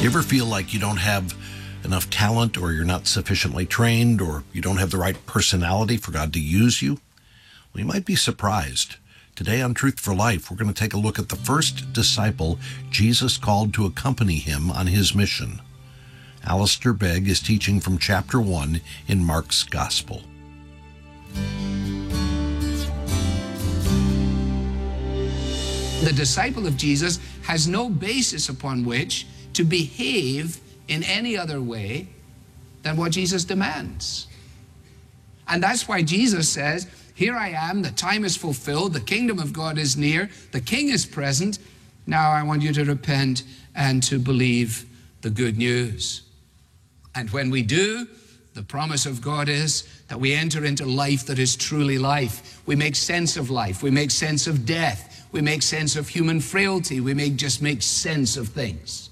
You ever feel like you don't have enough talent, or you're not sufficiently trained, or you don't have the right personality for God to use you? Well, you might be surprised. Today on Truth for Life, we're going to take a look at the first disciple Jesus called to accompany him on his mission. Alistair Begg is teaching from chapter 1 in Mark's Gospel. The disciple of Jesus has no basis upon which to behave in any other way than what Jesus demands. And that's why Jesus says, "Here I am, the time is fulfilled, the kingdom of God is near, the king is present. Now I want you to repent and to believe the good news." And when we do, the promise of God is that we enter into life that is truly life. We make sense of life. We make sense of death. We make sense of human frailty. We just make sense of things.